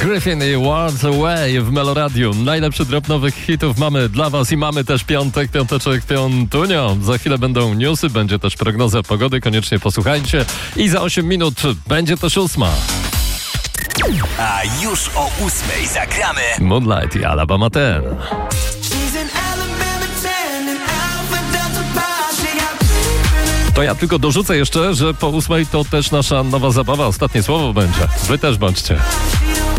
Griffin i World Away w Meloradiu. Najlepszy drop nowych hitów mamy dla was i mamy też piąteczek, piątunio. Za chwilę będą newsy, będzie też prognoza pogody, koniecznie posłuchajcie. I za 8 minut będzie też 8. A już o 8 zagramy Moonlight i Alabama 10. To ja tylko dorzucę jeszcze, że po 8 to też nasza nowa zabawa. Ostatnie słowo będzie. Wy też bądźcie.